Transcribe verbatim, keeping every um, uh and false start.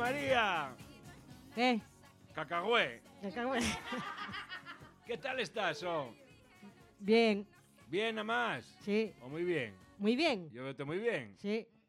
María. ¿Qué? Cacagüe. Cacagüe. ¿Qué tal estás, oh? Bien. ¿Bien nada más? Sí. ¿O muy bien? Muy bien. Yo veo muy bien. Sí.